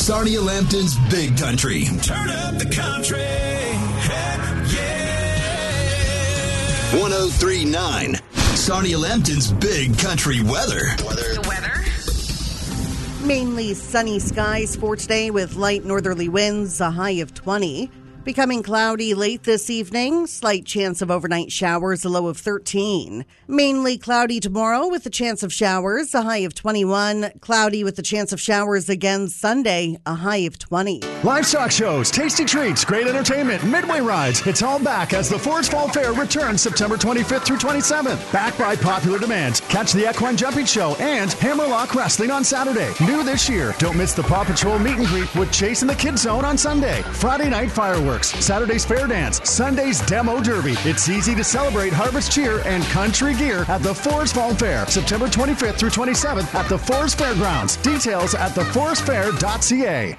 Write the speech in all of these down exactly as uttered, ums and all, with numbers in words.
Sarnia Lambton's Big Country. Turn up the country. Yeah. one oh three point nine. Sarnia Lambton's Big Country weather. Weather. The weather. Mainly sunny skies for today with light northerly winds, a high of twenty. Becoming cloudy late this evening. Slight chance of overnight showers, a low of thirteen. Mainly cloudy tomorrow with a chance of showers, a high of twenty-one. Cloudy with a chance of showers again Sunday, a high of twenty. Livestock shows, tasty treats, great entertainment, midway rides. It's all back as the Forest Fall Fair returns September twenty-fifth through twenty-seventh. Back by popular demand. Catch the Equine Jumping Show and Hammerlock Wrestling on Saturday. New this year. Don't miss the Paw Patrol meet and greet with Chase in the Kids Zone on Sunday. Friday night fireworks. Saturday's fair dance, Sunday's demo derby. It's easy to celebrate harvest cheer and country gear at the Forest Fall Fair, September twenty-fifth through twenty-seventh at the Forest Fairgrounds. Details at the forest fair dot c a.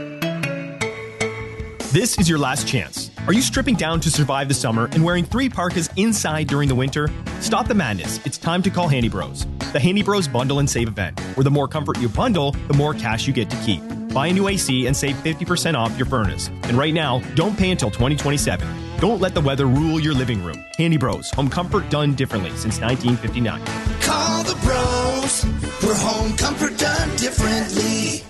This is your last chance. Are you stripping down to survive the summer and wearing three parkas inside during the winter? Stop the madness. It's time to call Handy Bros. The Handy Bros Bundle and Save event, where the more comfort you bundle, the more cash you get to keep. Buy a new A C and save fifty percent off your furnace. And right now, don't pay until twenty twenty-seven. Don't let the weather rule your living room. Handy Bros, home comfort done differently since nineteen fifty-nine. Call the bros. We're home comfort done differently.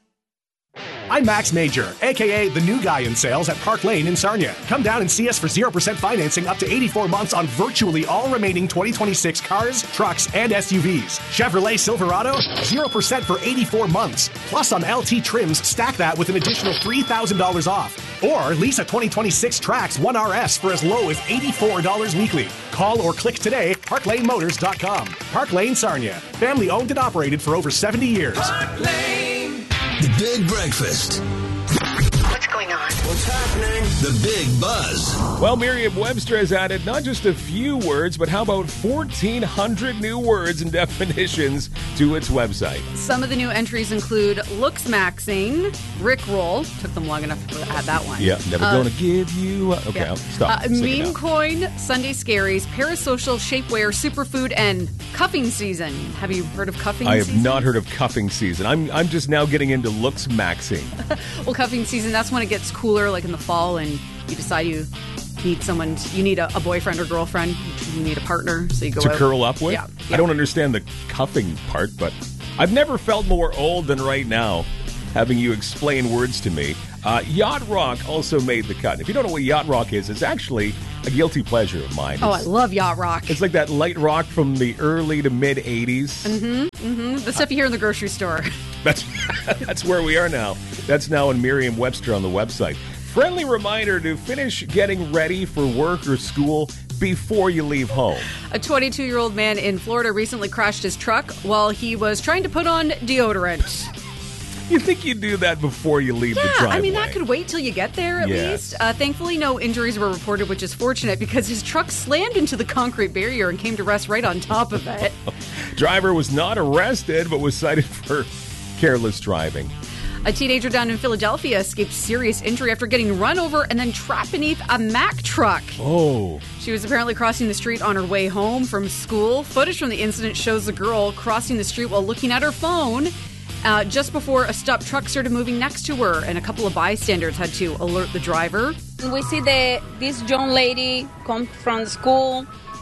I'm Max Major, a k a the new guy in sales at Park Lane in Sarnia. Come down and see us for zero percent financing up to eighty-four months on virtually all remaining twenty twenty-six cars, trucks, and S U Vs. Chevrolet Silverado, zero percent for eighty-four months. Plus on L T trims, stack that with an additional three thousand dollars off. Or lease a twenty twenty-six Trax one R S for as low as eighty-four dollars weekly. Call or click today, park lane motors dot com. Park Lane Sarnia. Family owned and operated for over seventy years. Park Lane. The Big Breakfast. What's going on? What's happening? The Big Buzz. Well, Merriam-Webster has added not just a few words, but how about fourteen hundred new words and definitions to its website? Some of the new entries include looks maxing, Rickroll. Took them long enough to add that one. Yeah, never Uh, gonna give you a... Okay, yeah. I'll stop. Uh, Sing it meme now. coin, Sunday scaries, parasocial, shapewear, superfood, and cuffing season. Have you heard of cuffing I have season? not heard of cuffing season. I'm I'm just now getting into looks maxing. Well, cuffing season, that's when it gets cooler, like in the fall, and you decide you need someone, to, you need a, a boyfriend or girlfriend, you need a partner, so you go To out. curl up with? Yeah, yeah. I don't understand the cuffing part, but I've never felt more old than right now, having you explain words to me. Uh, Yacht Rock also made the cut. If you don't know what Yacht Rock is, it's actually a guilty pleasure of mine. Oh, I It's, love yacht rock. it's like that light rock from the early to mid eighties. Mm-hmm, mm-hmm. The stuff you hear in the grocery store. That's that's where we are now. That's now in Merriam-Webster on the website. Friendly reminder to finish getting ready for work or school before you leave home. A twenty-two-year-old man in Florida recently crashed his truck while he was trying to put on deodorant. You think you'd do that before you leave the Yeah, driveway? I mean, that could wait till you get there at Yes. least. Uh, thankfully, no injuries were reported, which is fortunate because his truck slammed into the concrete barrier and came to rest right on top of it. Driver was not arrested, but was cited for careless driving. A teenager down in Philadelphia escaped serious injury after getting run over and then trapped beneath a Mack truck. Oh. She was apparently crossing the street on her way home from school. Footage from the incident shows the girl crossing the street while looking at her phone uh, just before a stopped truck started moving next to her, and a couple of bystanders had to alert the driver. We see the this young lady come from school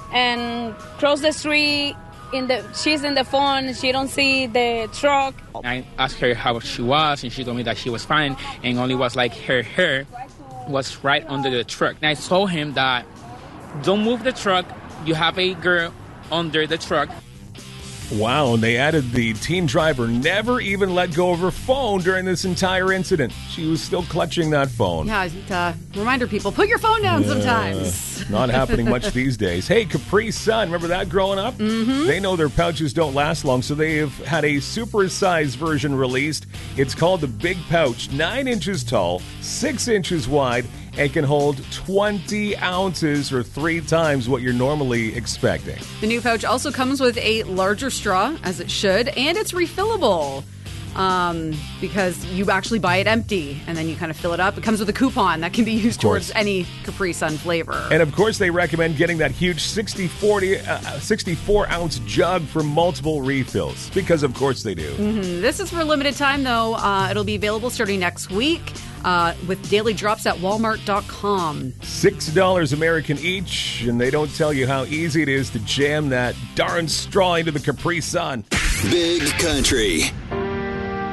and cross the street. In the she's in the phone. She don't see the truck. I asked her how she was, and she told me that she was fine, and only was like her hair was right under the truck. And I told him that don't move the truck. You have a girl under the truck. Wow, and they added the teen driver never even let go of her phone during this entire incident. She was still clutching that phone. Yeah, uh, reminder people, put your phone down Yeah, sometimes. Not happening much these days. Hey, Capri Sun, remember that growing up? Mm-hmm. They know their pouches don't last long, so they've had a supersized version released. It's called the Big Pouch, nine inches tall, six inches wide, and can hold twenty ounces or three times what you're normally expecting. The new pouch also comes with a larger straw, as it should, and it's refillable. um, because you actually buy it empty and then you kind of fill it up. It comes with a coupon that can be used towards any Capri Sun flavor. And of course, they recommend getting that huge sixty forty, uh, sixty-four ounce jug for multiple refills, because of course they do. Mm-hmm. This is for a limited time, though. Uh, it'll be available starting next week uh, with daily drops at walmart dot com. six dollars American each, and they don't tell you how easy it is to jam that darn straw into the Capri Sun. Big Country.